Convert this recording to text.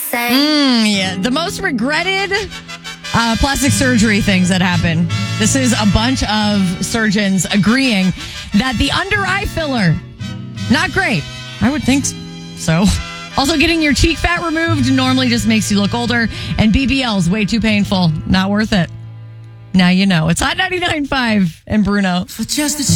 Yeah, the most regretted plastic surgery things that happen. This is a bunch of surgeons agreeing that the under eye filler, not great. I would think so. Also, getting your cheek fat removed normally just makes you look older. And BBL's way too painful. Not worth it. Now you know. It's Hot 99.5 and Bruno. For just